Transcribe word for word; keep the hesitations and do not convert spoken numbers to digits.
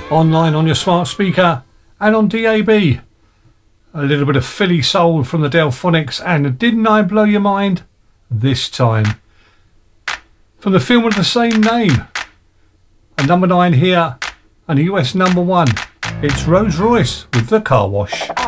online on your smart speaker and on D A B. A little bit of Philly soul from the Delphonics and Didn't I Blow Your Mind This Time, from the film of the same name. A number nine here and a U S number one. It's Rose Royce with The Car Wash.